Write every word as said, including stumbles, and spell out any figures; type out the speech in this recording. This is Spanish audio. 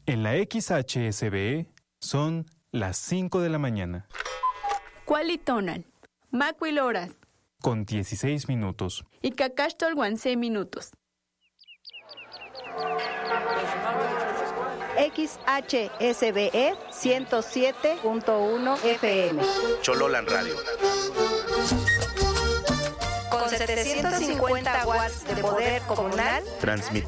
En la X H S B E son las cinco de la mañana. Cualitonal, Macuil horas. Con dieciséis minutos. Y Cacachtol once minutos. X H S B E ciento siete punto uno F M. Chololan Radio. Con setecientos cincuenta watts de poder comunal. Transmitiendo